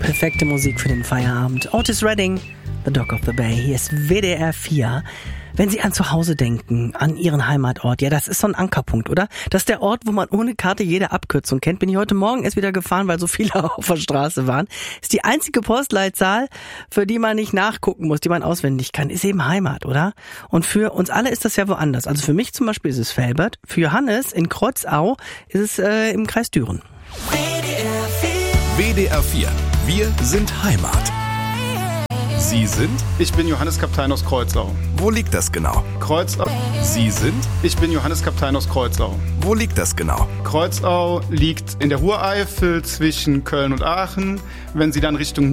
Perfekte Musik für den Feierabend. Otis Redding, The Dock of the Bay. Hier ist WDR 4. Wenn Sie an Zuhause denken, an Ihren Heimatort, ja, das ist so ein Ankerpunkt, oder? Das ist der Ort, wo man ohne Karte jede Abkürzung kennt. Bin ich heute Morgen erst wieder gefahren, weil so viele auf der Straße waren. Ist die einzige Postleitzahl, für die man nicht nachgucken muss, die man auswendig kann, ist eben Heimat, oder? Und für uns alle ist das ja woanders. Also für mich zum Beispiel ist es Velbert. Für Johannes in Kreuzau ist es im Kreis Düren. WDR 4. Wir sind Heimat. Sie sind? Ich bin Johannes Kaptein aus Kreuzau. Wo liegt das genau? Kreuzau. Sie sind? Ich bin Johannes Kaptein aus Kreuzau. Wo liegt das genau? Kreuzau liegt in der Ruhreifel zwischen Köln und Aachen. Wenn Sie dann Richtung